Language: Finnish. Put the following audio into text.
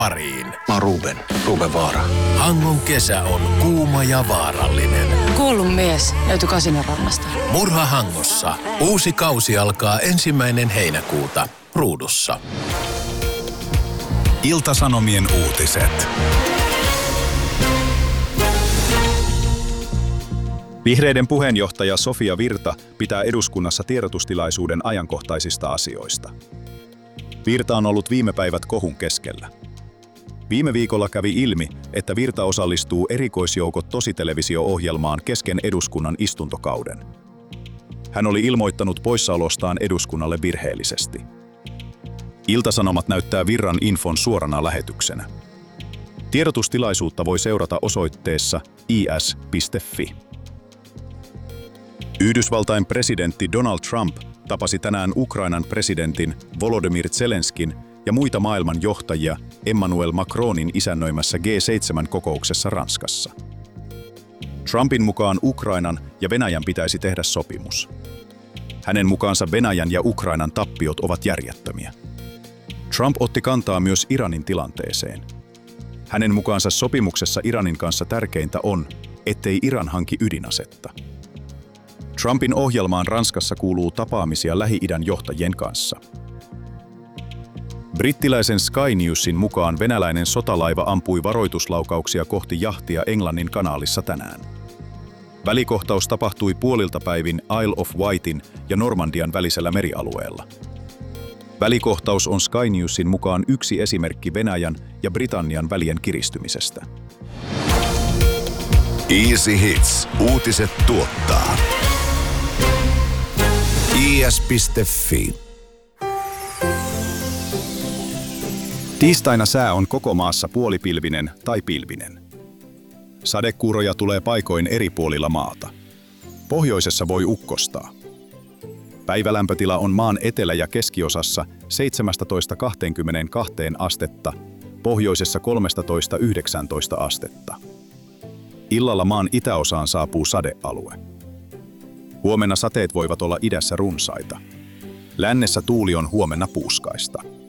pariin. Mä oon Ruben Vaara. Hangon kesä on kuuma ja vaarallinen. Kuollut mies löytyi Kasinarannasta. Murha Hangossa. Uusi kausi alkaa 1. heinäkuuta Ruudussa. Ilta-Sanomien uutiset. Vihreiden puheenjohtaja Sofia Virta pitää eduskunnassa tiedotustilaisuuden ajankohtaisista asioista. Virta on ollut viime päivät kohun keskellä. Viime viikolla kävi ilmi, että Virta osallistuu erikoisjoukot tositelevisio-ohjelmaan kesken eduskunnan istuntokauden. Hän oli ilmoittanut poissaolostaan eduskunnalle virheellisesti. Ilta-Sanomat näyttää Virran infon suorana lähetyksenä. Tiedotustilaisuutta voi seurata osoitteessa is.fi. Yhdysvaltain presidentti Donald Trump tapasi tänään Ukrainan presidentin Volodymyr Zelenskin ja muita maailman johtajia Emmanuel Macronin isännöimässä G7-kokouksessa Ranskassa. Trumpin mukaan Ukrainan ja Venäjän pitäisi tehdä sopimus. Hänen mukaansa Venäjän ja Ukrainan tappiot ovat järjettömiä. Trump otti kantaa myös Iranin tilanteeseen. Hänen mukaansa sopimuksessa Iranin kanssa tärkeintä on, ettei Iran hanki ydinasetta. Trumpin ohjelmaan Ranskassa kuuluu tapaamisia Lähi-idän johtajien kanssa. Brittiläisen Sky Newsin mukaan venäläinen sotalaiva ampui varoituslaukauksia kohti jahtia Englannin kanaalissa tänään. Välikohtaus tapahtui puolilta päivin Isle of Wightin ja Normandian välisellä merialueella. Välikohtaus on Sky Newsin mukaan yksi esimerkki Venäjän ja Britannian välien kiristymisestä. Easy Hits. Uutiset tuottaa. is.fi. Tiistaina sää on koko maassa puolipilvinen tai pilvinen. Sadekuuroja tulee paikoin eri puolilla maata. Pohjoisessa voi ukkostaa. Päivälämpötila on maan etelä- ja keskiosassa 17–22 astetta, pohjoisessa 13–19 astetta. Illalla maan itäosaan saapuu sadealue. Huomenna sateet voivat olla idässä runsaita. Lännessä tuuli on huomenna puuskaista.